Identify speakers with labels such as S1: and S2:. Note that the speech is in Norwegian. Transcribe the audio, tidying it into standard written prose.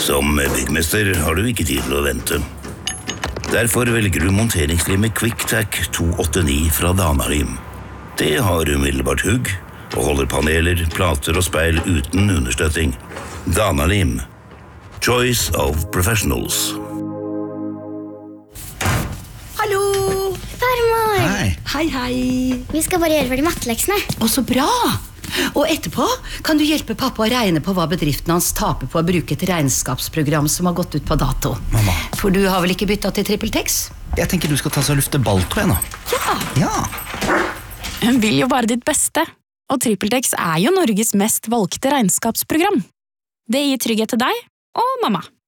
S1: Som byggmester har du ikke tid til å vente. Derfor velger du monteringslimet QuickTac 289 fra Dana-Lim. Det har umiddelbart hugg, og holder paneler, plater og speil uten understøtting. Dana-Lim. Choice of professionals.
S2: Hallo!
S3: Farmor!
S2: Hei, hei.
S3: Vi skal bare gjøre ferdig matteleksene.
S2: Å, så bra! Og etterpå kan du hjelpe pappa å regne på hva bedriften hans taper på å bruke et regnskapsprogram som har gått ut på dato.
S4: Mamma.
S2: For du har vel ikke byttet til TrippelTex?
S4: Jeg tenker du skal ta seg og lufte balltå nå.
S2: Ja.
S5: Hun vil jo bare ditt beste, og TrippelTex er jo Norges mest valgte regnskapsprogram. Det gir trygghet til deg og mamma.